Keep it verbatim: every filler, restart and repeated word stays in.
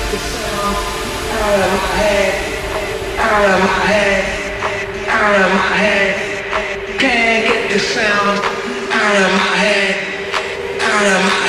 the sound out of my head, out of my head, out of my head. Can't get the sound out of my head, out of my